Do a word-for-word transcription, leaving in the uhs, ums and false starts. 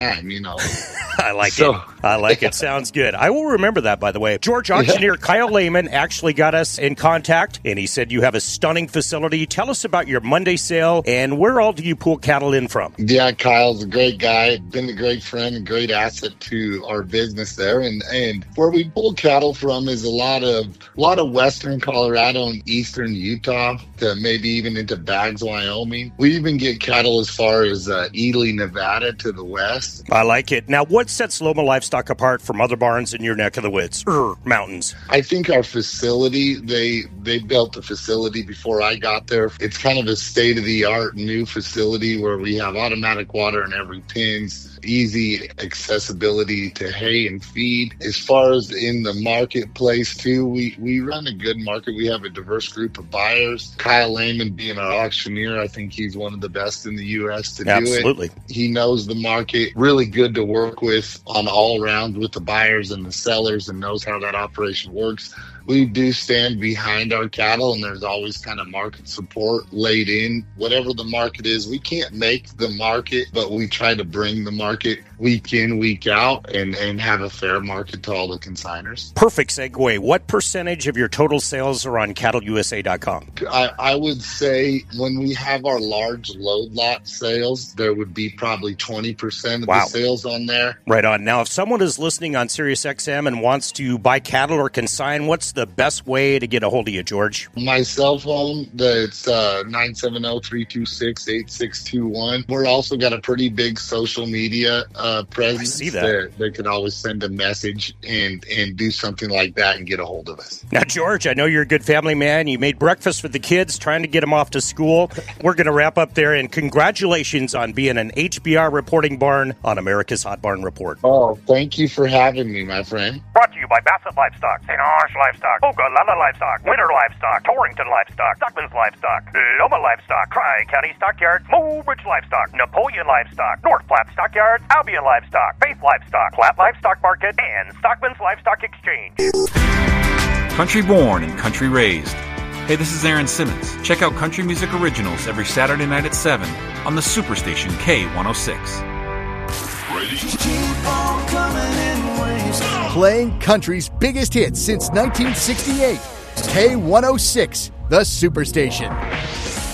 time, you know. I like so, it. I like it. Sounds good. I will remember that, by the way. George, auctioneer Kyle Lehman actually got us in contact, and he said you have a stunning facility. Tell us about your Monday sale, and where all do you pull cattle in from? Yeah, Kyle's a great guy, been a great friend, a great asset to our business there. And, and where we pull cattle from is a lot of a lot of western Colorado and eastern Utah, to maybe even into Baggs, Wyoming. We even get cattle as far as uh, Ely, Nevada to the west. I like it. Now, what sets Loma Livestock apart from other barns in your neck of the woods or mountains? I think our facility, they they built the facility before I got there. It's kind of a state-of-the-art new facility where we have automatic water in every pens, easy accessibility to hay and feed. As far as in the marketplace too, we, we run a good market. We have a diverse group of buyers. Kyle Lehman being our auctioneer, I think he's one of the best in the U S to do Absolutely. it. Absolutely. He knows the market, really good to work with on all around with the buyers and the sellers, and knows how that operation works. We do stand behind our cattle, and there's always kind of market support laid in. Whatever the market is, we can't make the market, but we try to bring the market week in, week out, and, and have a fair market to all the consigners. Perfect segue. What percentage of your total sales are on cattle U S A dot com? I, I would say when we have our large load lot sales, there would be probably twenty percent of wow. the sales on there. Right on. Now, if someone is listening on Sirius X M and wants to buy cattle or consign, what's the best way to get a hold of you, George? My cell phone, it's uh, nine seven zero, three two six, eight six two one. We're also got a pretty big social media uh, presence. I see that. That they could always send a message and, and do something like that and get a hold of us. Now, George, I know you're a good family man. You made breakfast for the kids, trying to get them off to school. We're going to wrap up there, and congratulations on being an H B R reporting barn on America's Hot Barn Report. Oh, thank you for having me, my friend. Brought to you by Bassett Livestock, Saint Ange Livestock, Ogallala Livestock, Winter Livestock, Torrington Livestock, Stockman's Livestock, Loma Livestock, Tri-County Stockyards, Mobridge Livestock, Napoleon Livestock, North Platte Stockyards, Albion Livestock, Faith Livestock, Platte Livestock Market, and Stockman's Livestock Exchange. Country born and country raised. Hey, this is Aaron Simmons. Check out Country Music Originals every Saturday night at seven on the Superstation K one oh six. Playing country's biggest hits since nineteen sixty-eight. K one oh six, the Superstation.